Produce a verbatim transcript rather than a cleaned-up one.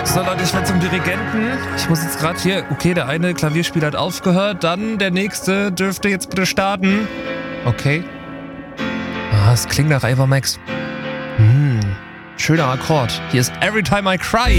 So Leute, ich werde zum Dirigenten. Ich muss jetzt gerade hier... Okay, der eine Klavierspieler hat aufgehört. Dann der nächste dürfte jetzt bitte starten. Okay. Ah, es klingt nach Ava Max. Hm, schöner Akkord. Hier ist Every Time I Cry.